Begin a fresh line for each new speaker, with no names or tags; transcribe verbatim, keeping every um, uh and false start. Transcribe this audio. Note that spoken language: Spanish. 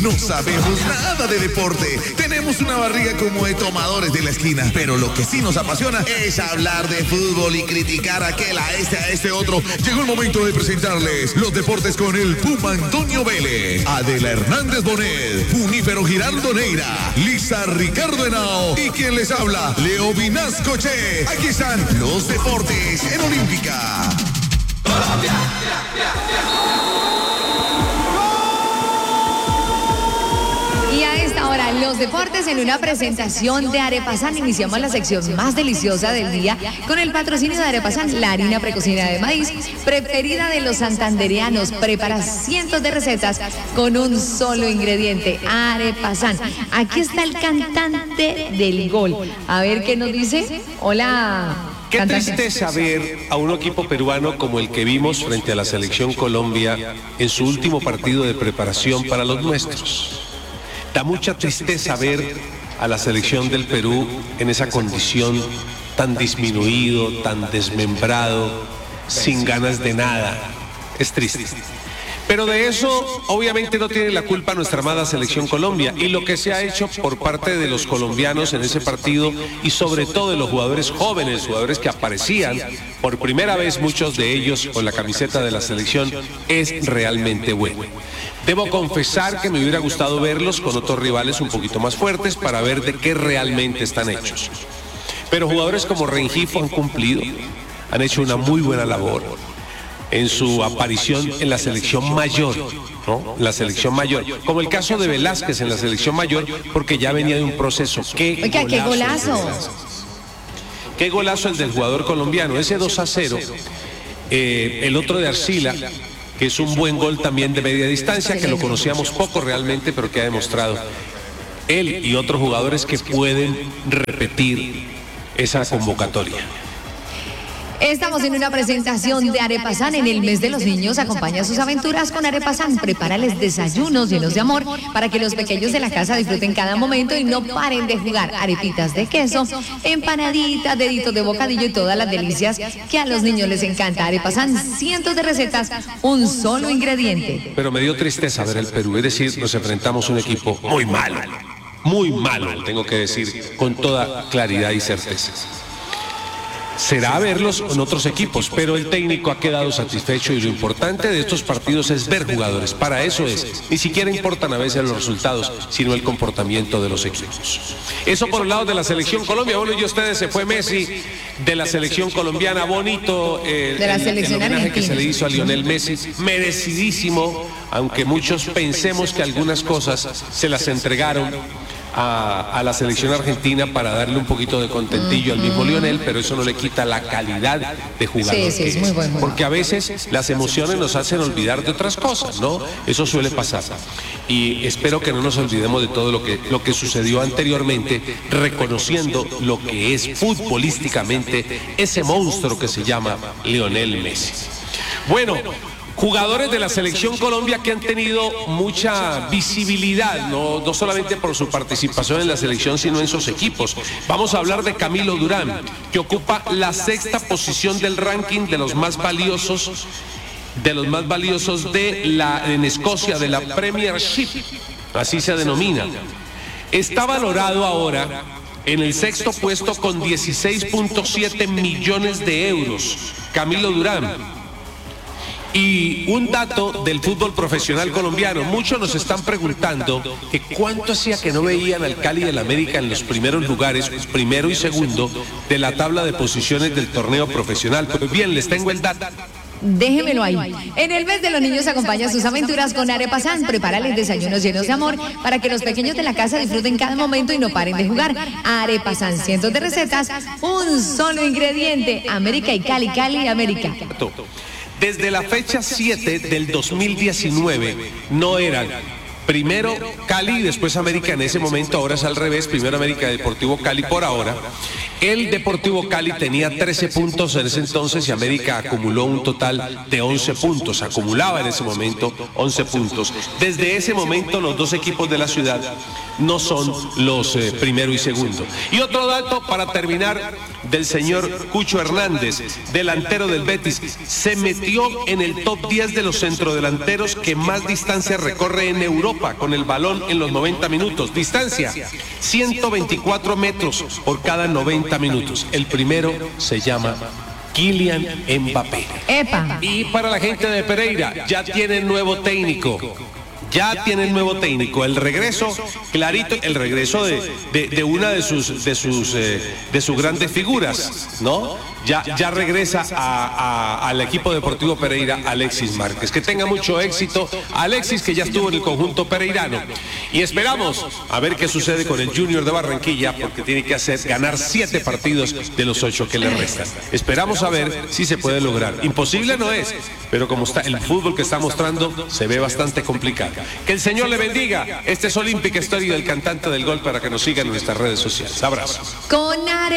no sabemos nada de deporte. Tenemos una barriga como de tomadores de la esquina. Pero lo que sí nos apasiona es hablar de fútbol y criticar a aquel, a este, a este otro. Llegó el momento de presentarles los deportes con el Puma Antonio Vélez, Adela Hernández Bonet, Punífero Giraldo Neira, Lisa Ricardo Henao y quien les habla, Leo Vinasco Che. Aquí están los deportes en Olímpica. Colombia.
Y a esta hora, los deportes en una presentación de Arepasan. Iniciamos la sección más deliciosa del día con el patrocinio de Arepasan, la harina precocida de maíz preferida de los santandereanos. Prepara cientos de recetas con un solo ingrediente, Arepasan. Aquí está el cantante del gol. A ver qué nos dice. Hola.
Qué
cantante.
tristeza ver a un equipo peruano como el que vimos frente a la selección Colombia en su último partido de preparación para los nuestros. Da mucha tristeza ver a la selección del Perú en esa condición tan disminuido, tan desmembrado, sin ganas de nada. Es triste. Pero de eso obviamente no tiene la culpa nuestra amada selección Colombia y lo que se ha hecho por parte de los colombianos en ese partido y sobre todo de los jugadores jóvenes, jugadores que aparecían por primera vez, muchos de ellos con la camiseta de la selección, es realmente bueno. Debo confesar que me hubiera gustado verlos con otros rivales un poquito más fuertes para ver de qué realmente están hechos. Pero jugadores como Rengifo han cumplido, han hecho una muy buena labor en su aparición en la selección mayor, ¿no? La selección mayor, como el caso de Velázquez en la selección mayor, porque ya venía de un proceso. ¡Qué
Oiga,
golazo!
qué golazo.
¡Qué golazo el del jugador colombiano! Ese dos a cero, eh, el otro de Arcila, que es un buen gol también de media distancia, que lo conocíamos poco realmente, pero que ha demostrado él y otros jugadores que pueden repetir esa convocatoria.
Estamos en una presentación de Arepasan. En el mes de los niños, acompaña sus aventuras con Arepasan. Prepárales desayunos llenos de amor para que los pequeños de la casa disfruten cada momento y no paren de jugar. Arepitas de queso, empanaditas, deditos de bocadillo y todas las delicias que a los niños les encanta. Arepasan, cientos de recetas, un solo ingrediente.
Pero me dio tristeza ver el Perú, es decir, nos enfrentamos a un equipo muy malo, muy malo, tengo que decir, con toda claridad y certeza. Será verlos en otros equipos, pero el técnico ha quedado satisfecho y lo importante de estos partidos es ver jugadores. Para eso es, ni siquiera importan a veces los resultados, sino el comportamiento de los equipos. Eso por el lado de la selección Colombia. Bueno, y ustedes, se fue Messi de la selección colombiana, bonito eh,
de la
el,
selección
el homenaje
argentina
que se le hizo a Lionel Messi, merecidísimo, aunque muchos pensemos que algunas cosas se las entregaron A, a la selección argentina para darle un poquito de contentillo al mismo Lionel, pero eso no le quita la calidad de jugador.
Sí, sí,
que
es muy bueno.
Porque a veces las emociones nos hacen olvidar de otras cosas, ¿no? Eso suele pasar. Y espero que no nos olvidemos de todo lo que, lo que sucedió anteriormente, reconociendo lo que es futbolísticamente ese monstruo que se llama Lionel Messi. Bueno, jugadores de la selección Colombia que han tenido mucha visibilidad, no, no solamente por su participación en la selección, sino en sus equipos. Vamos a hablar de Camilo Durán, que ocupa la sexta posición del ranking de los más valiosos, de los más valiosos de la, en Escocia, de la Premiership, así se denomina. Está valorado ahora en el sexto puesto con dieciséis punto siete millones de euros. Camilo Durán. Y un dato del fútbol profesional colombiano, muchos nos están preguntando que cuánto hacía que no veían al Cali del América en los primeros lugares, primero y segundo, de la tabla de posiciones del torneo profesional. Pues bien, les tengo el dato.
Déjemelo ahí. En el mes de los niños, acompaña sus aventuras con Arepasan. Prepárales desayunos llenos de amor para que los pequeños de la casa disfruten cada momento y no paren de jugar. Arepasan, cientos de recetas, un solo ingrediente. América y Cali, Cali, América.
Desde la fecha siete del dos mil diecinueve no eran primero Cali y después América en ese momento, ahora es al revés, primero América y Deportivo Cali por ahora. El Deportivo Cali tenía trece puntos en ese entonces y América acumuló un total de once puntos, acumulaba en ese momento once puntos. Desde ese momento los dos equipos de la ciudad no son los eh, primero y segundo. Y otro dato para terminar del señor Cucho Hernández, delantero del Betis. Se metió en el top diez de los centrodelanteros que más distancia recorre en Europa con el balón en los noventa minutos. Distancia, ciento veinticuatro metros por cada noventa minutos. El primero se llama Kylian Mbappé.
Epa.
Y para la gente de Pereira, ya tiene nuevo técnico. Ya tiene el nuevo técnico, el regreso, clarito, el regreso de, de, de una de sus de sus eh, de sus grandes figuras, ¿no? Ya, ya regresa a, a, al equipo deportivo Pereira, Alexis Márquez. Que tenga mucho éxito, Alexis, que ya estuvo en el conjunto pereirano. Y esperamos a ver qué sucede con el Junior de Barranquilla, porque tiene que hacer ganar siete partidos de los ocho que le restan. Esperamos a ver si se puede lograr. Imposible no es, pero como está el fútbol que está mostrando, se ve bastante complicado. Que el Señor le bendiga. Este es Olympic Story del cantante del gol, para que nos sigan en nuestras redes sociales. Abrazos.
Con